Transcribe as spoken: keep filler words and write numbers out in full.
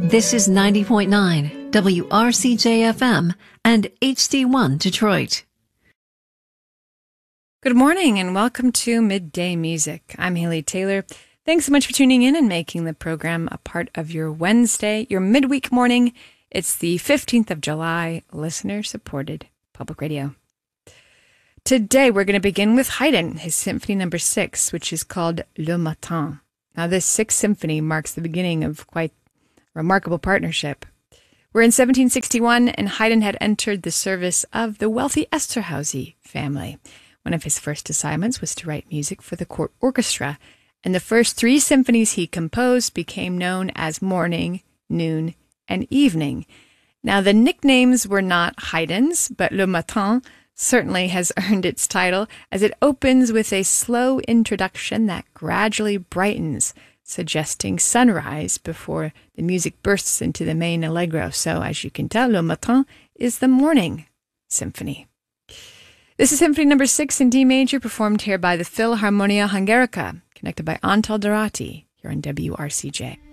This is ninety point nine W R C J F M and H D one Detroit. Good morning and welcome to Midday Music. I'm Haley Taylor. Thanks so much for tuning in and making the program a part of your Wednesday, your midweek morning. It's the fifteenth of July, listener-supported public radio. Today we're going to begin with Haydn, his Symphony Number Six, which is called Le Matin. Now this Sixth Symphony marks the beginning of quite a remarkable partnership. We're in seventeen sixty-one, and Haydn had entered the service of the wealthy Esterházy family. One of his first assignments was to write music for the court orchestra, and the first three symphonies he composed became known as Morning, Noon, and Evening. Now, the nicknames were not Haydn's, but Le Matin certainly has earned its title, as it opens with a slow introduction that gradually brightens, suggesting sunrise before the music bursts into the main allegro. So, as you can tell, Le Matin is the morning symphony. This is Symphony Number Six in D major, performed here by the Philharmonia Hungarica, conducted by Antal Dorati, here on W R C J.